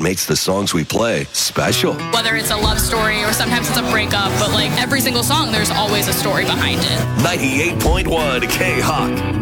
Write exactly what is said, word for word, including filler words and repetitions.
makes the songs we play special. Whether it's a love story or sometimes it's a breakup, but like every single song, there's always a story behind it. ninety-eight point one K-Hawk.